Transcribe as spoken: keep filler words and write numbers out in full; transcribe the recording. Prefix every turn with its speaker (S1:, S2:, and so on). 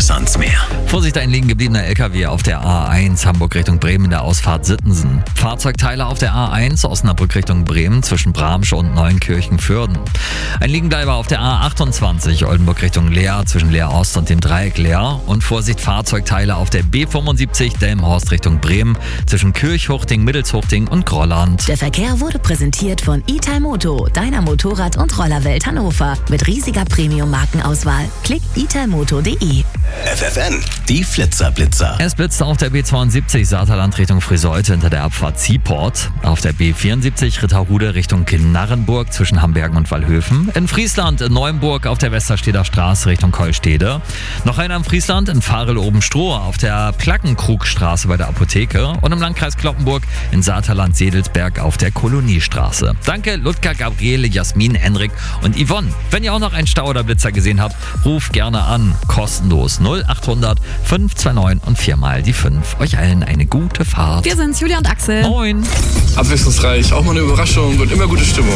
S1: bis ans Meer.
S2: Vorsicht, ein liegen gebliebener L K W auf der A eins Hamburg Richtung Bremen in der Ausfahrt Sittensen. Fahrzeugteile auf der A eins Osnabrück Richtung Bremen zwischen Bramsche und Neunkirchen-Fürden. Ein Liegenbleiber auf der A achtundzwanzig Oldenburg Richtung Leer zwischen Leer Ost und dem Dreieck Leer. Und Vorsicht, Fahrzeugteile auf der B fünfundsiebzig Delmenhorst Richtung Bremen zwischen Kirchhuchting, Mittelshuchting und Grolland.
S3: Der Verkehr wurde präsentiert von Italmoto, deiner Motorrad- und Rollerwelt Hannover. Mit riesiger Premium-Markenauswahl. Klick italmoto punkt de.
S1: F F N, die Flitzerblitzer.
S2: Es blitzt auf der B zweiundsiebzig Saterland Richtung Friseute hinter der Abfahrt Seaport. Auf der B vierundsiebzig Ritterhude Richtung Knarrenburg zwischen Hambergen und Wallhöfen. In Friesland in Neuenburg auf der Westersteder Straße Richtung Keulstede. Noch einer in Friesland in Farel-Oben-Stroh auf der Plackenkrugstraße bei der Apotheke. Und im Landkreis Cloppenburg in Saterland-Sedelsberg auf der Koloniestraße. Danke Ludger, Gabriele, Jasmin, Henrik und Yvonne. Wenn ihr auch noch einen Stau oder Blitzer gesehen habt, ruft gerne an. Kostenlos null achthundert fünf zwei neun und viermal die fünf. Euch allen eine gute Fahrt.
S4: Wir sind's, Julia und Axel.
S2: Moin.
S5: Abwechslungsreich, auch mal eine Überraschung und immer gute Stimmung.